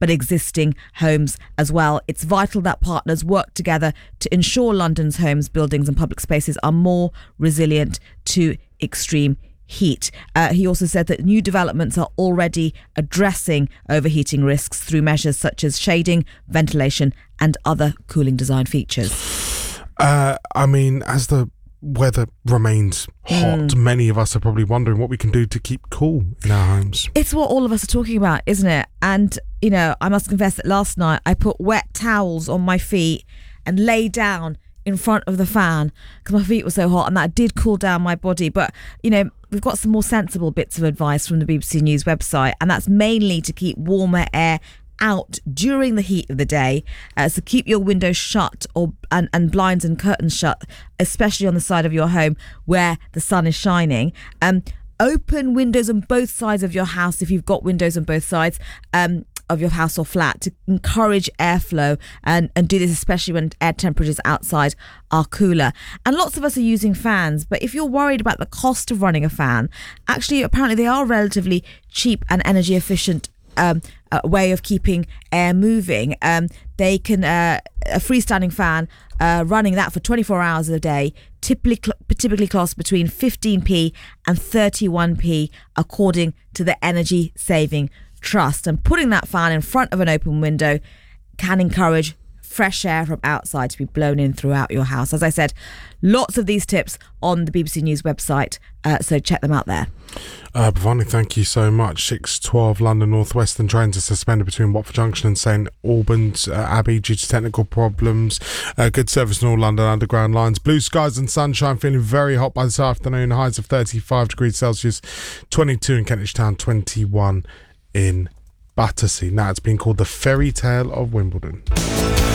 but existing homes as well. It's vital that partners work together to ensure London's homes, buildings and public spaces are more resilient to extreme heat. He also said that new developments are already addressing overheating risks through measures such as shading, ventilation and other cooling design features. As the weather remains hot, many of us are probably wondering what we can do to keep cool in our homes. It's what all of us are talking about, isn't it? And, I must confess that last night I put wet towels on my feet and lay down in front of the fan because my feet were so hot, and that did cool down my body. But, we've got some more sensible bits of advice from the BBC News website, and that's mainly to keep warmer air out during the heat of the day. So keep your windows shut and blinds and curtains shut, especially on the side of your home where the sun is shining. Open windows on both sides of your house if you've got windows on both sides of your house or flat to encourage airflow, and do this especially when air temperatures outside are cooler. And lots of us are using fans, but if you're worried about the cost of running a fan, actually apparently they are relatively cheap and energy efficient way of keeping air moving. They can a freestanding fan running that for 24 hours a day typically costs between 15p and 31p according to the Energy Saving Trust. And putting that fan in front of an open window can encourage fresh air from outside to be blown in throughout your house. As I said, lots of these tips on the BBC News website, so check them out there. Bhavani, thank you so much. 6:12 London North Western trains are suspended between Watford Junction and St Albans Abbey due to technical problems. Good service on all London Underground lines. Blue skies and sunshine, feeling very hot by this afternoon. Highs of 35 degrees Celsius, 22 in Kentish Town, 21 in Battersea. Now it's been called the fairy tale of Wimbledon.